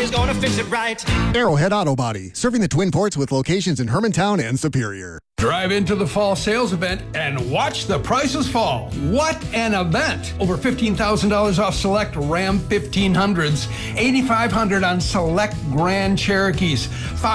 He's gonna fix it right. Arrowhead Auto Body, serving the Twin Ports with locations in Hermantown and Superior. Drive into the fall sales event and watch the prices fall. What an event! Over $15,000 off select Ram 1500s, $8,500 on select Grand Cherokees,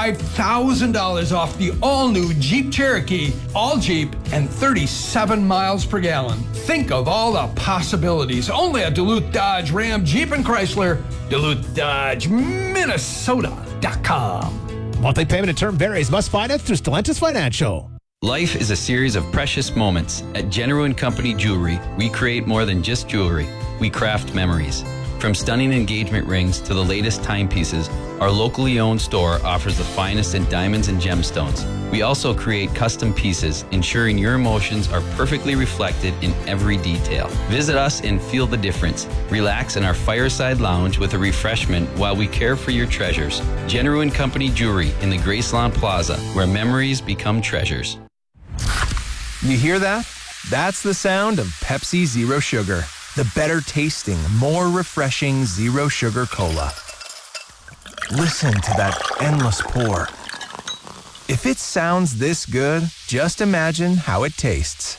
$5,000 off the all-new Jeep Cherokee, all Jeep, and 37 miles per gallon. Think of all the possibilities. Only at Duluth Dodge, Ram, Jeep, and Chrysler. Duluth Dodge, Minnesota.com. Monthly payment and term varies. Must finance through Stellantis Financial. Life is a series of precious moments. At General & Company Jewelry, we create more than just jewelry. We craft memories. From stunning engagement rings to the latest timepieces, our locally owned store offers the finest in diamonds and gemstones. We also create custom pieces, ensuring your emotions are perfectly reflected in every detail. Visit us and feel the difference. Relax in our fireside lounge with a refreshment while we care for your treasures. General & Company Jewelry in the Graceland Plaza, where memories become treasures. You hear that? That's the sound of Pepsi Zero Sugar. The better tasting, more refreshing Zero Sugar Cola. Listen to that endless pour. If it sounds this good, just imagine how it tastes.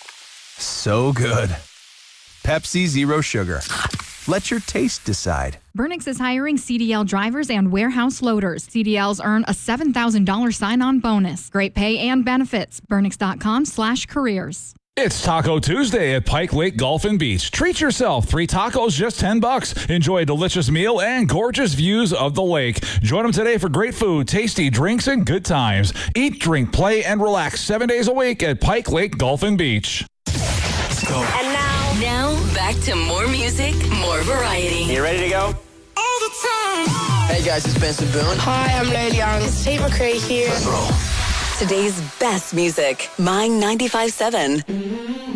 So good. Pepsi Zero Sugar. Let your taste decide. Burnix is hiring CDL drivers and warehouse loaders. CDLs earn a $7,000 sign-on bonus. Great pay and benefits. Burnix.com/careers. It's Taco Tuesday at Pike Lake Golf and Beach. Treat yourself. 3 tacos, just $10. Enjoy a delicious meal and gorgeous views of the lake. Join them today for great food, tasty drinks, and good times. Eat, drink, play, and relax 7 days a week at Pike Lake Golf and Beach. Let's go. And now back to more music, more variety. You ready to go? All the time. Hey guys, it's Benson Boone. Hi, I'm Lil Young. It's Tate McRae here. Let's roll. Today's best music, My 95.7.